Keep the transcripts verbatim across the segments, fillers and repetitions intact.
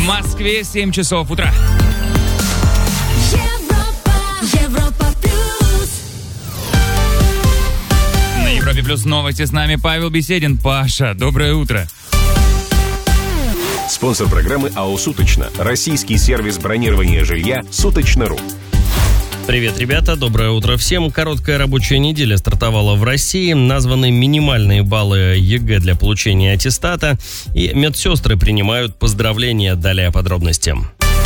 В Москве семь часов утра. Европа, Европа плюс. На Европе плюс новости, с нами Павел Беседин. Паша, доброе утро. Спонсор программы АО «Суточно». Российский сервис бронирования жилья «Суточно.ру». Привет, ребята, доброе утро всем. Короткая рабочая неделя стартовала в России. Названы минимальные баллы ЕГЭ для получения аттестата. И медсестры принимают поздравления. Далее подробности.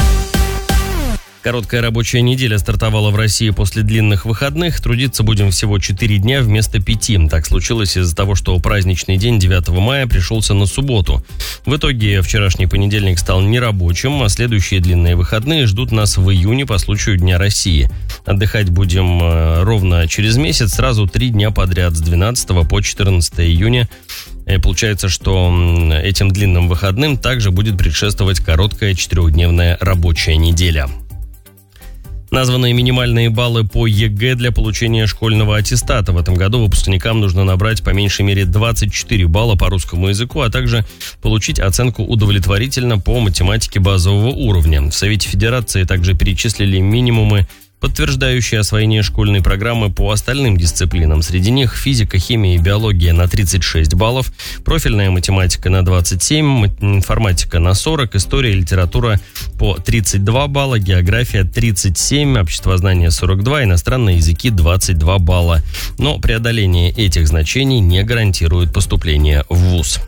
Короткая рабочая неделя стартовала в России после длинных выходных. Трудиться будем всего четыре дня вместо пяти. Так случилось из-за того, что праздничный день девятого мая пришелся на субботу. В итоге вчерашний понедельник стал нерабочим, а следующие длинные выходные ждут нас в июне по случаю Дня России. Отдыхать будем ровно через месяц, сразу три дня подряд, с двенадцатого по четырнадцатое июня. И получается, что этим длинным выходным также будет предшествовать короткая четырехдневная рабочая неделя. Названы минимальные баллы по ЕГЭ для получения школьного аттестата. В этом году выпускникам нужно набрать по меньшей мере двадцать четыре балла по русскому языку, а также получить оценку удовлетворительно по математике базового уровня. В Совете Федерации также перечислили минимумы, подтверждающие освоение школьной программы по остальным дисциплинам. Среди них физика, химия и биология на тридцать шесть баллов, профильная математика на двадцать семь, информатика на сорок, история и литература по тридцать два балла, география тридцать семь, обществознание сорок два, иностранные языки двадцать два балла. Но преодоление этих значений не гарантирует поступление в вуз.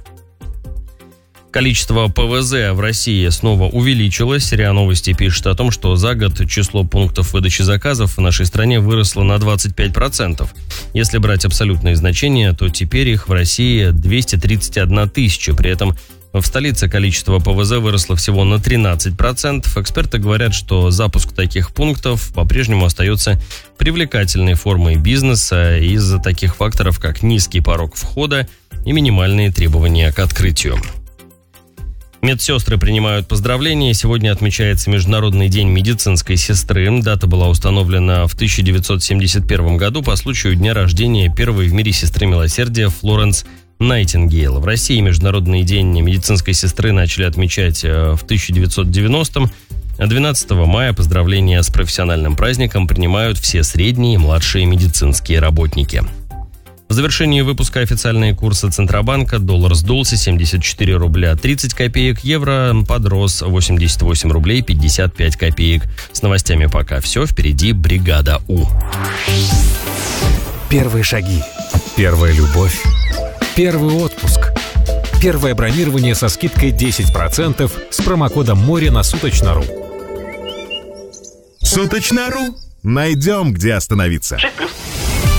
Количество ПВЗ в России снова увеличилось. РИА Новости пишет о том, что за год число пунктов выдачи заказов в нашей стране выросло на двадцать пять процентов. Если брать абсолютные значения, то теперь их в России двести тридцать одна тысяча. При этом в столице количество ПВЗ выросло всего на тринадцать процентов. Эксперты говорят, что запуск таких пунктов по-прежнему остается привлекательной формой бизнеса из-за таких факторов, как низкий порог входа и минимальные требования к открытию. Медсестры принимают поздравления. Сегодня отмечается Международный день медицинской сестры. Дата была установлена в тысяча девятьсот семьдесят первом году по случаю дня рождения первой в мире сестры милосердия Флоренс Найтингейл. В России Международный день медицинской сестры начали отмечать в тысяча девятьсот девяностом. А двенадцатого мая поздравления с профессиональным праздником принимают все средние и младшие медицинские работники. В завершении выпуска официальные курсы Центробанка. Доллар сдулся семьдесят четыре рубля тридцать копеек, евро подрос восемьдесят восемь рублей пятьдесят пять копеек. С новостями пока все, впереди бригада У. Первые шаги, первая любовь, первый отпуск, первое бронирование со скидкой десять процентов с промокодом море на Суточно.ру. Суточно.ру. Найдем, где остановиться. шесть плюс.